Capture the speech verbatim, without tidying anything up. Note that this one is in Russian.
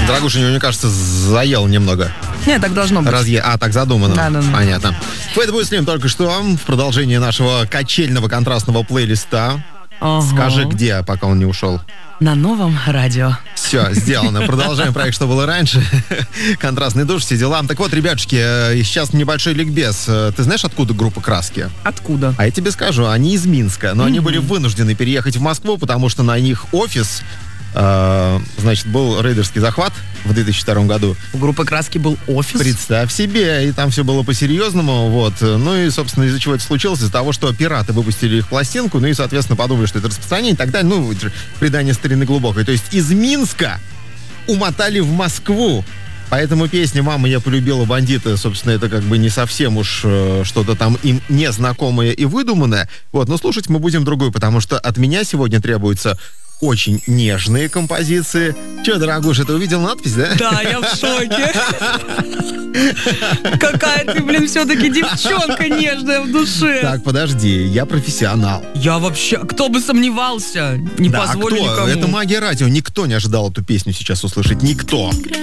Дорогуша, мне кажется, заел немного. Нет, так должно быть. Разъе... А, так задумано. Да, да, да. Понятно. Фэтбой Слим только что в продолжении нашего качельного контрастного плейлиста. Ага. Скажи, где, пока он не ушел. На новом радио. Все, сделано. Продолжаем проект «Что было раньше». Контрастный душ, все дела. Так вот, ребятушки, сейчас небольшой ликбез. Ты знаешь, откуда группа «Краски»? Откуда? А я тебе скажу, они из Минска, но mm-hmm. они были вынуждены переехать в Москву, потому что на них офис, э, значит, был рейдерский захват в две тысячи втором году. У группы «Краски» был офис? Представь себе, и там все было по-серьезному, вот. Ну и, собственно, из-за чего это случилось? Из-за того, что пираты выпустили их пластинку, ну и, соответственно, подумали, что это распространение и так далее. Ну, предание старины глубокой. То есть из Минска умотали в Москву. Поэтому песня «Мама, я полюбила бандита», собственно, это как бы не совсем уж э, что-то там им незнакомое и выдуманное. Вот, но слушать мы будем другую, потому что от меня сегодня требуется очень нежные композиции. Че, дорогуша, ты увидел надпись, да? Да, я в шоке. Какая ты, блин, все-таки девчонка нежная в душе. Так, подожди, я профессионал. Я вообще... Кто бы сомневался? Не да, позволю а кто? никому. Это магия радио. Никто не ожидал эту песню сейчас услышать. Никто.